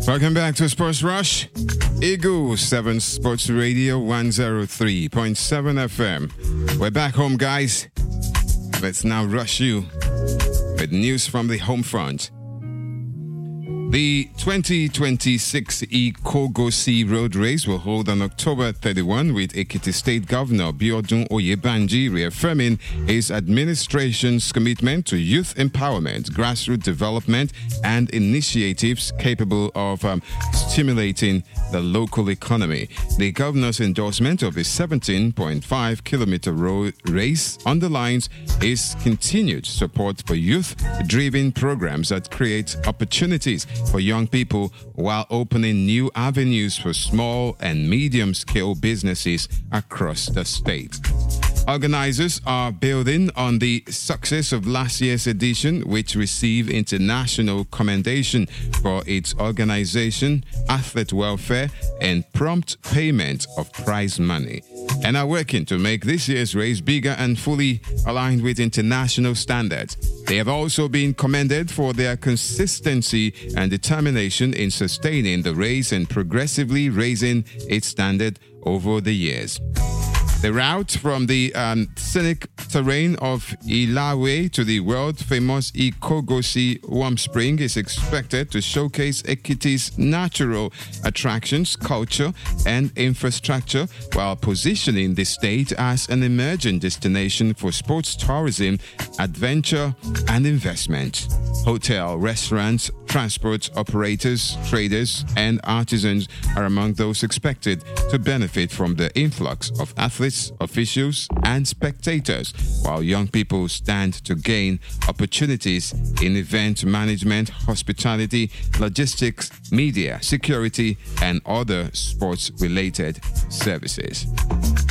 Welcome back to Sports Rush. Eagle 7 Sports Radio 103.7 FM. We're back home, guys. Let's now rush you with news from the home front. The 2026 Ikogosi Road Race will hold on October 31 with Ekiti State Governor Biodun Oyebanji reaffirming his administration's commitment to youth empowerment, grassroots development, and initiatives capable of stimulating the local economy. The governor's endorsement of the 17.5-kilometer road race underlines his continued support for youth-driven programs that create opportunities for young people while opening new avenues for small and medium-scale businesses across the state. Organizers are building on the success of last year's edition, which received international commendation for its organization, athlete welfare, and prompt payment of prize money, and are working to make this year's race bigger and fully aligned with international standards. They have also been commended for their consistency and determination in sustaining the race and progressively raising its standard over the years. The route from the scenic terrain of Ilawe to the world-famous Ikogosi Warm Spring is expected to showcase Ekiti's natural attractions, culture, and infrastructure, while positioning the state as an emerging destination for sports tourism, adventure, and investment. Hotel, restaurants, transport operators, traders, and artisans are among those expected to benefit from the influx of athletes, officials, and spectators, while young people stand to gain opportunities in event management, hospitality, logistics, media, security, and other sports-related services.